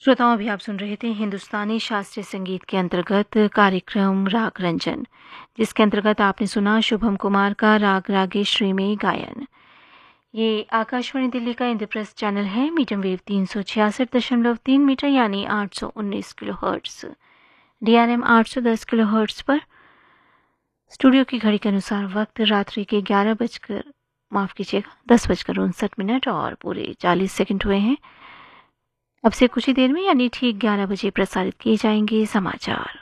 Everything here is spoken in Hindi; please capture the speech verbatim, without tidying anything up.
श्रोताओं, अभी आप सुन रहे थे हिंदुस्तानी शास्त्रीय संगीत के अंतर्गत कार्यक्रम राग रंजन, जिसके अंतर्गत आपने सुना शुभम कुमार का राग रागेश्वरी में गायन। ये आकाशवाणी दिल्ली का इंद्रप्रस्थ चैनल है, मीडियम वेव तीन सौ छियासठ दशमलव तीन मीटर यानी आठ सौ उन्नीस kilo hertz, D R M आठ सौ दस किलो हर्ट्स पर। स्टूडियो की घड़ी के अनुसार वक्त रात्रि के ग्यारह बजकर माफ़ कीजिएगा दस बजकर उनसठ मिनट और पूरे चालीस सेकंड हुए हैं। अब से कुछ ही देर में यानी ठीक ग्यारह बजे प्रसारित किए जाएंगे समाचार।